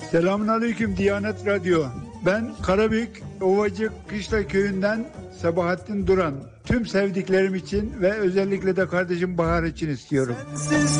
Selamünaleyküm Diyanet Radyo. Ben Karabük Ovacık Kışla Köyü'nden Sabahattin Duran. Tüm sevdiklerim için ve özellikle de kardeşim Bahar için istiyorum.